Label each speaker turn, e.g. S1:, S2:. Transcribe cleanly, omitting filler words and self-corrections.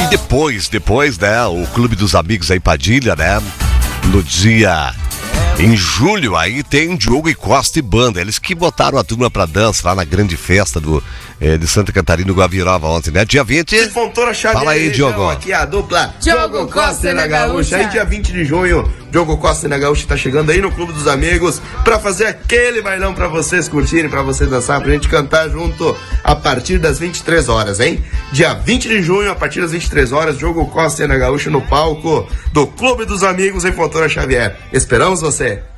S1: depois, né, o Clube dos Amigos aí, Padilha, né, no dia... Em julho aí tem Diogo e Costa e banda. Eles que botaram a turma pra dança lá na grande festa de Santa Catarina, do Guavirava ontem, né? Dia 20.
S2: Fontoura Xavier.
S1: Fala aí, Diogo.
S2: Aqui a dupla
S3: Diogo Costa e na Gaúcha.
S2: Aí dia 20 de junho, Diogo Costa e na Gaúcha tá chegando aí no Clube dos Amigos pra fazer aquele bailão pra vocês curtirem, pra vocês dançar, pra gente cantar junto a partir das 23 horas, hein? Dia 20 de junho, a partir das 23 horas, Diogo Costa e na Gaúcha no palco do Clube dos Amigos em Fontoura Xavier. Esperamos você!